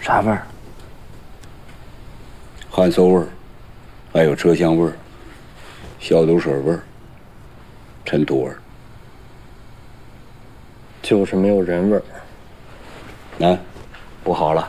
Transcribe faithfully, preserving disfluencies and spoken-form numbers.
啥味儿？ 汗馊味儿，还有车厢味儿、消毒水味儿、尘土味儿， 就是没有人味儿。 啊， 不好了，